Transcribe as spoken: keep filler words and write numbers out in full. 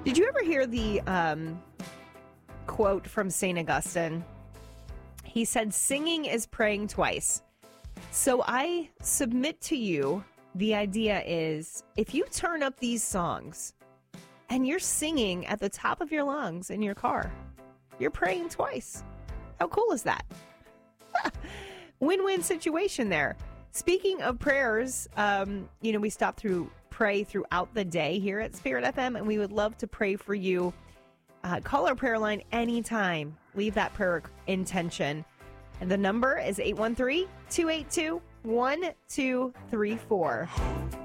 Did you ever hear the um, quote from Saint Augustine? He said, singing is praying twice. So I submit to you, the idea is, if you turn up these songs and you're singing at the top of your lungs in your car, you're praying twice. How cool is that? Win-win situation there. Speaking of prayers, um, you know, we stop through pray throughout the day here at Spirit F M, and we would love to pray for you. Uh, call our prayer line anytime. Leave that prayer intention. And the number is eight one three, two eight two, one two three four.